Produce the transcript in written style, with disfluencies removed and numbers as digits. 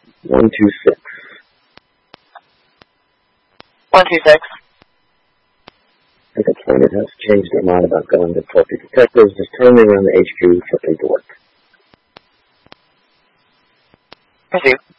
126. 126. At the point it has changed their mind about going to talk to detectives, just turning around the HQ for paperwork. Proceed.